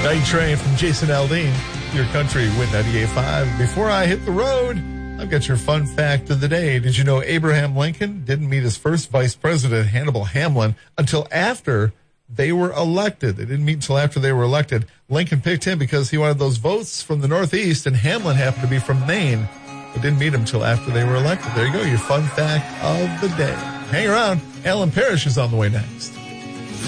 Night Train from Jason Aldean, your country with 98.5. Before I hit the road, I've got your fun fact of the day. Did you know Abraham Lincoln didn't meet his first vice president, Hannibal Hamlin, until after they were elected? They didn't meet until after they were elected. Lincoln picked him because he wanted those votes from the Northeast, and Hamlin happened to be from Maine. They didn't meet him until after they were elected. There you go, your fun fact of the day. Hang around. Alan Parrish is on the way next.